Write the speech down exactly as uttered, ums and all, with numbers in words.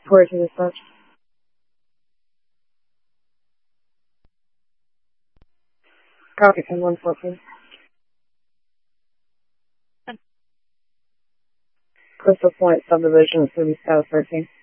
Where to dispatch? Copy, ten one four, please. Crystal Point Subdivision, City South thirteen.